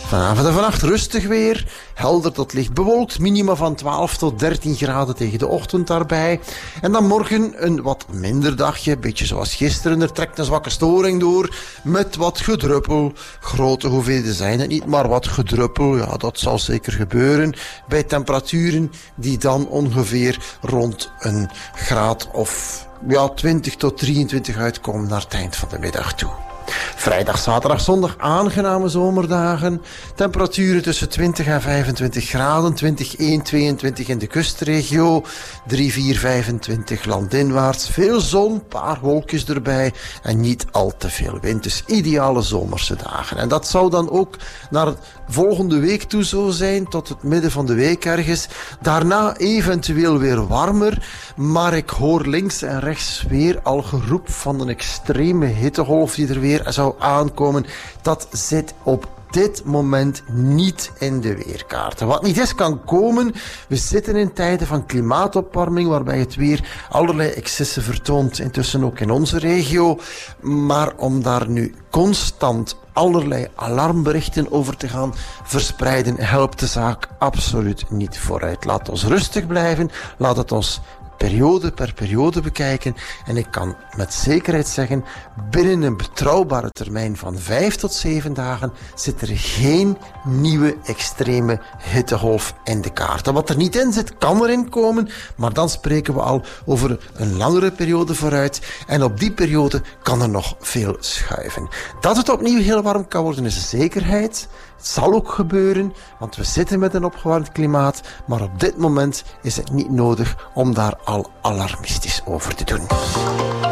Vanavond en vannacht rustig weer, helder tot licht bewolkt, minima van 12 tot 13 graden tegen de ochtend daarbij. En dan morgen een wat minder dagje, beetje zoals gisteren. Er trekt een zwakke storing door met wat gedruppel. Grote hoeveelheden zijn het niet, maar wat gedruppel, ja, dat zal zeker gebeuren. Bij temperaturen die dan ongeveer rond een graad of 20 tot 23 uitkomen naar het eind van de middag toe. Vrijdag, zaterdag, zondag aangename zomerdagen. Temperaturen tussen 20 en 25 graden. 20, 1, 22 in de kustregio. 3, 4, 25 landinwaarts. Veel zon, paar wolkjes erbij. En niet al te veel wind. Dus ideale zomerse dagen. En dat zou dan ook naar het volgende week toe zo zijn. Tot het midden van de week ergens. Daarna eventueel weer warmer. Maar ik hoor links en rechts weer al geroep van een extreme hittegolf die er weer zou aankomen. Dat zit op dit moment niet in de weerkaarten. Wat niet is, kan komen. We zitten in tijden van klimaatopwarming, waarbij het weer allerlei excessen vertoont, intussen ook in onze regio. Maar om daar nu constant allerlei alarmberichten over te gaan verspreiden, helpt de zaak absoluut niet vooruit. Laat ons rustig blijven, laat het ons periode per periode bekijken en ik kan met zekerheid zeggen, binnen een betrouwbare termijn van 5 tot 7 dagen zit er geen nieuwe extreme hittegolf in de kaarten. Wat er niet in zit, kan erin komen, maar dan spreken we al over een langere periode vooruit en op die periode kan er nog veel schuiven. Dat het opnieuw heel warm kan worden is een zekerheid. Het zal ook gebeuren, want we zitten met een opgewarmd klimaat, maar op dit moment is het niet nodig om daar al alarmistisch over te doen.